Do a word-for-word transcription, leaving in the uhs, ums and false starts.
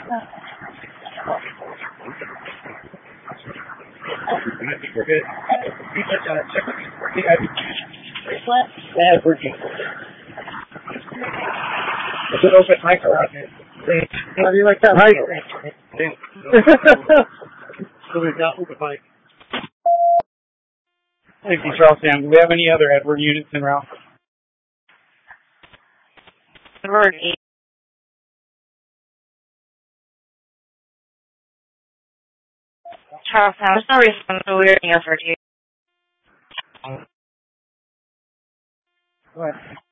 We're good. What? Edward. It's an open mic around here. How do you like that mic? So we've got open mic. Thank you, Charles Sam. Do we have any other Edward units in Ralph? Edward eight. Charles Sam, there's no response to weird answer to you. Go ahead.